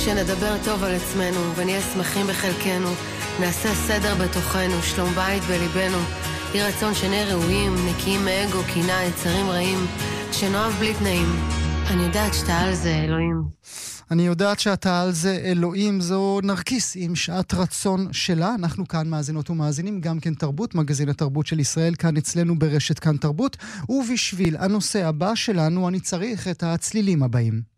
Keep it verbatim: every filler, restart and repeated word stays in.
שנדבר טוב על עצמנו ונהיה שמחים בחלקנו, נעשה סדר בתוכנו, שלום בית בליבנו, יהי רצון שנהיה ראויים, נקיים מאגו, קינה, יצרים רעים, שנאהב בלי תנאים. אני יודעת שאתה על זה, אלוהים. אני יודעת שאתה על זה, אלוהים. זו נרקיס עם שעת רצון שלה. אנחנו כאן מאזינות ומאזינים, גם כן תרבות, מגזין התרבות של ישראל, כאן אצלנו ברשת כאן תרבות. ובשביל הנושא הבא שלנו אני צריך את הצלילים הבאים.